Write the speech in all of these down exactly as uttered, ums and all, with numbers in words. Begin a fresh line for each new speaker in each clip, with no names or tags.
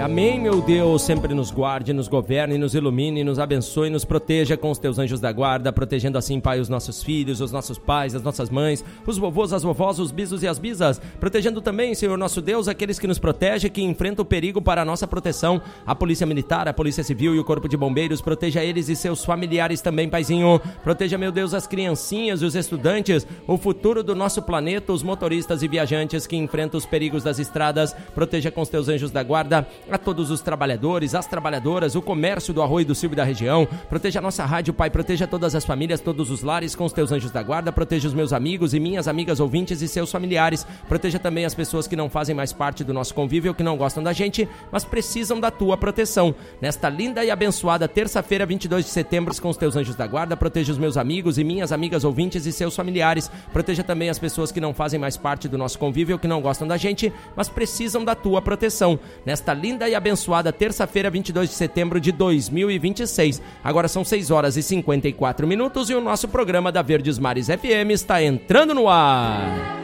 Amém, meu Deus, sempre nos guarde, nos governe, nos ilumine, nos abençoe, nos proteja com os teus anjos da guarda, protegendo assim, Pai, os nossos filhos, os nossos pais, as nossas mães, os vovôs, as vovós, os bisos e as bisas, protegendo também, Senhor nosso Deus, aqueles que nos protegem, que enfrentam o perigo para a nossa proteção, a Polícia Militar, a Polícia Civil e o Corpo de Bombeiros, proteja eles e seus familiares também, Paizinho, proteja, meu Deus, as criancinhas, os estudantes, o futuro do nosso planeta, os motoristas e viajantes que enfrentam os perigos das estradas, proteja com os teus anjos da guarda a todos os trabalhadores, as trabalhadoras, o comércio do Arroio do Silva e da região, proteja a nossa rádio, Pai, proteja todas as famílias, todos os lares com os teus anjos da guarda, proteja os meus amigos e minhas amigas ouvintes e seus familiares, proteja também as pessoas que não fazem mais parte do nosso convívio, que não gostam da gente, mas precisam da tua proteção. Nesta linda e abençoada terça-feira, vinte e dois de setembro, com os teus anjos da guarda, proteja os meus amigos e minhas amigas ouvintes e seus familiares, proteja também as pessoas que não fazem mais parte do nosso convívio, que não gostam da gente, mas precisam da tua proteção. Nesta linda e abençoada terça-feira, vinte e dois de setembro de dois mil e vinte e seis. Agora são seis horas e cinquenta e quatro minutos e o nosso programa da Verdes Mares F M está entrando no ar.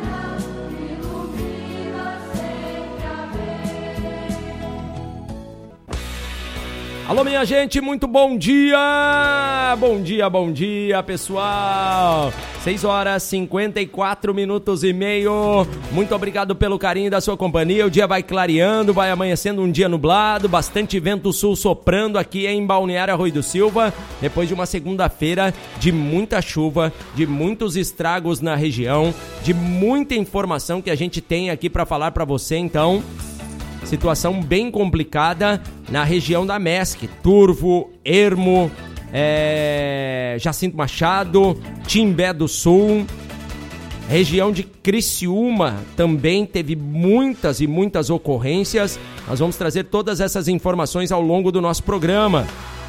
Alô, minha gente, muito bom dia! Bom dia, bom dia, pessoal! seis horas, cinquenta e quatro minutos e meio. Muito obrigado pelo carinho da sua companhia. O dia vai clareando, vai amanhecendo um dia nublado, bastante vento sul soprando aqui em Balneário Arroio do Silva, depois de uma segunda-feira de muita chuva, de muitos estragos na região, de muita informação que a gente tem aqui para falar para você, então... Situação bem complicada na região da M E S C, Turvo, Ermo, é, Jacinto Machado, Timbé do Sul, região de Criciúma também teve muitas e muitas ocorrências. Nós vamos trazer todas essas informações ao longo do nosso programa.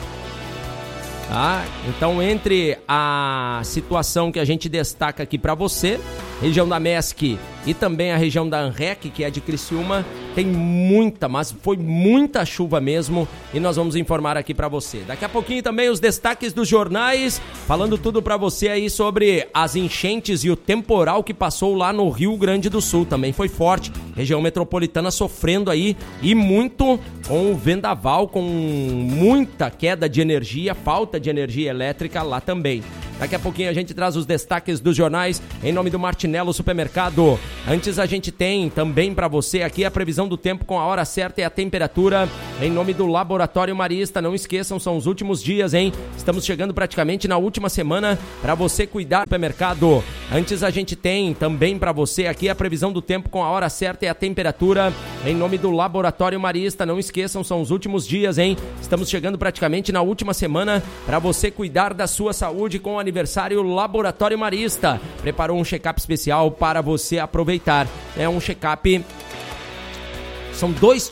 Tá? Então, entre a situação que a gente destaca aqui para você, região da M E S C e também a região da ANREC, que é de Criciúma, tem muita, mas foi muita chuva mesmo e nós vamos informar aqui para você. Daqui a pouquinho também os destaques dos jornais, falando tudo para você aí sobre as enchentes e o temporal que passou lá no Rio Grande do Sul, também foi forte. Região metropolitana sofrendo aí e muito com o vendaval, com muita queda de energia, falta de energia elétrica lá também. Daqui a pouquinho a gente traz os destaques dos jornais em nome do Martinello Supermercado. Antes a gente tem também para você aqui a previsão do tempo com a hora certa e a temperatura em nome do Laboratório Marista. Não esqueçam, são os últimos dias, hein? Estamos chegando praticamente na última semana para você cuidar do supermercado. Antes a gente tem também para você aqui a previsão do tempo com a hora certa e a temperatura em nome do Laboratório Marista. Não esqueçam, são os últimos dias, hein? Estamos chegando praticamente na última semana para você cuidar da sua saúde com o aniversário Laboratório Marista. Preparou um check-up especial para você aproveitar. É um check-up... São dois